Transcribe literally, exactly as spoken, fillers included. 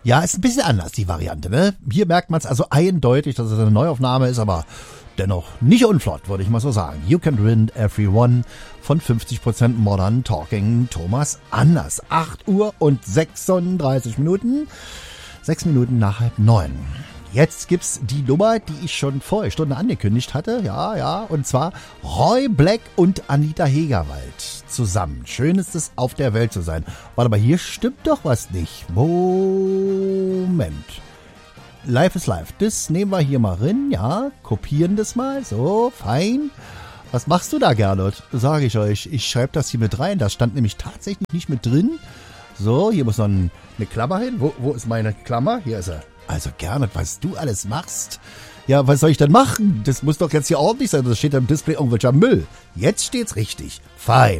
Ja, ist ein bisschen anders, die Variante, ne? Hier merkt man es also eindeutig, dass es eine Neuaufnahme ist, aber dennoch nicht unflott, würde ich mal so sagen. You Can Win Everyone von fünfzig Prozent Modern Talking Thomas Anders. acht Uhr und sechsunddreißig Minuten. Sechs Minuten nach halb neun. Jetzt gibt's die Nummer, die ich schon vor einer Stunde angekündigt hatte. Ja, ja, und zwar Roy Black und Anita Hegerwald zusammen. Schön ist es, auf der Welt zu sein. Warte mal, hier stimmt doch was nicht. Moment. Live is live. Das nehmen wir hier mal rein, ja. Kopieren das mal. So, fein. Was machst du da, Gernot? Sage ich euch. Ich schreibe das hier mit rein. Das stand nämlich tatsächlich nicht mit drin. So, hier muss noch ein, eine Klammer hin. Wo, wo ist meine Klammer? Hier ist er. Also Gernot, was du alles machst. Ja, was soll ich denn machen? Das muss doch jetzt hier ordentlich sein. Das steht am Display irgendwelcher Müll. Jetzt steht's richtig. Fein.